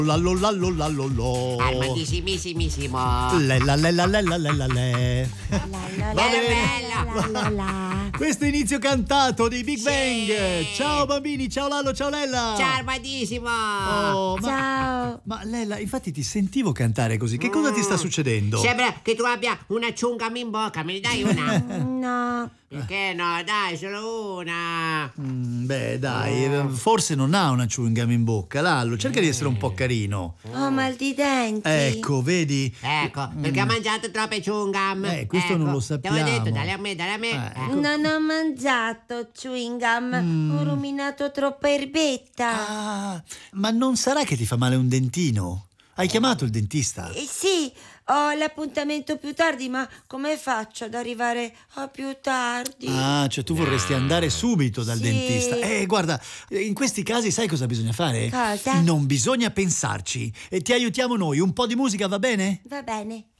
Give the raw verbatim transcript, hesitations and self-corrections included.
Lallo lallo lallo lo. Armandissimissimo. Le la le la le la le la le. La, la, Va la, bene. la, la, la, la. Questo inizio cantato dei Big Sì. Bang. Ciao bambini, ciao Lallo, ciao Lella. Ciao Armandissimo. Oh, ma, Ciao. ma Lella, infatti ti sentivo cantare così. Che cosa ti sta succedendo? Sembra che tu abbia una ciungam in bocca, me ne dai una? No. Perché no? Dai, solo una. Mm, beh, dai, forse non ha una chewing gum in bocca. Lallo, cerca di essere un po' carino. Ho mal di denti. Ecco, vedi? Ecco, perché ha mangiato troppe chewing-gum. Eh, questo Ecco, non lo Ti sappiamo. avevo detto, dai a me, dai a me. Eh, Ecco. Non ho mangiato chewing gum, ho ruminato troppa erbetta. Ah, ma non sarà che ti fa male un dentino? Hai chiamato il dentista? Eh, sì, ho l'appuntamento più tardi, ma come faccio ad arrivare a più tardi? Ah, cioè tu vorresti andare subito dal Sì. dentista. Eh, guarda, in questi casi sai cosa bisogna fare? Cosa? Non bisogna pensarci. E ti aiutiamo noi. Un po' di musica va bene? Va bene.